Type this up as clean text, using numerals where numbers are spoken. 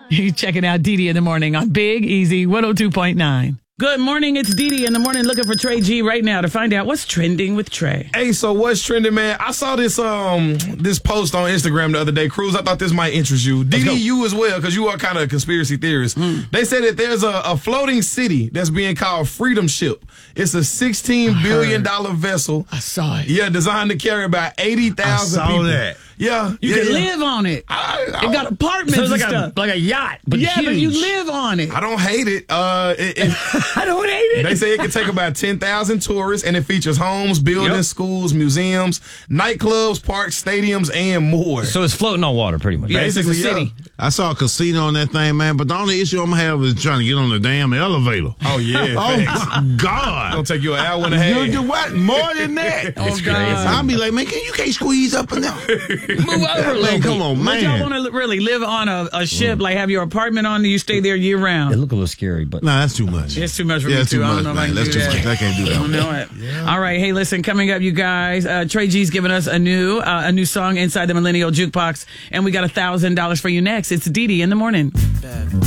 You're checking out Dee Dee in the morning on Big Easy 102.9. Good morning, it's Dee Dee in the morning looking for Trey G right now to find out what's trending with Trey. Hey, so what's trending, man? I saw this this post on Instagram the other day. Cruz, I thought this might interest you. Dee Dee, you as well, because you are kind of a conspiracy theorist. They said that there's a floating city that's being called Freedom Ship. It's a $16 billion vessel. I saw it. Yeah, designed to carry about 80,000 people. that. Yeah. You can live on it. It got apartments So it's and like stuff. like a yacht, but yeah, huge. but you live on it. I don't hate it. I don't hate it. They say it can take about 10,000 tourists, and it features homes, buildings, schools, museums, nightclubs, parks, stadiums, and more. So it's floating on water, pretty much. Yeah, it's basically, a city. I saw a casino on that thing, man, but the only issue I'm gonna have is trying to get on the damn elevator. Oh, yeah. Oh, Thanks. my God. It'll take you an hour and a half. You what? More than that? Oh, God. I'll be like, man, you can't squeeze up and down. Move over a little Man, bit. come on, Would man. y'all want to really live on a ship, like have your apartment on, and you stay there year round? It look a little scary, but Nah, that's too much. It's too much for Yeah, me, it's too. too I don't much, know if I man. can That's do too that. much. I can't do that. I don't know it. All right. Hey, listen, coming up, you guys, Trey G's giving us a new song inside the Millennial Jukebox, and we got $1,000 for you next. It's Dee Dee in the morning.